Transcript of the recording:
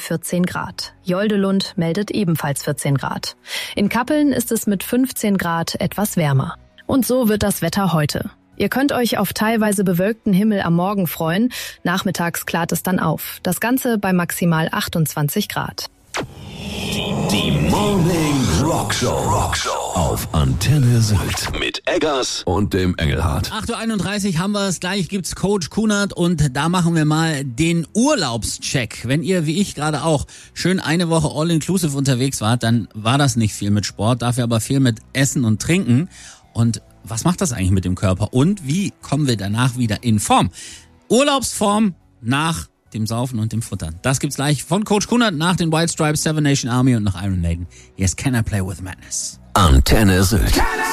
14 Grad. Joldelund meldet ebenfalls 14 Grad. In Kappeln ist es mit 15 Grad etwas wärmer. Und so wird das Wetter heute. Ihr könnt euch auf teilweise bewölkten Himmel am Morgen freuen. Nachmittags klart es dann auf. Das Ganze bei maximal 28 Grad. Die Morning Rockshow auf Antenne Sylt mit Eggers und dem Engelhardt. 8.31 Uhr haben wir es, gleich gibt's Coach Kunert und da machen wir mal den Urlaubscheck. Wenn ihr, wie ich gerade auch, schön eine Woche all-inclusive unterwegs wart, dann war das nicht viel mit Sport, dafür aber viel mit Essen und Trinken. Und was macht das eigentlich mit dem Körper und wie kommen wir danach wieder in Form? Urlaubsform nach dem Saufen und dem Futtern. Das gibt's gleich von Coach Kunert nach den White Stripes, Seven Nation Army und nach Iron Maiden. Yes, Can I Play With Madness? Antenne Sylt.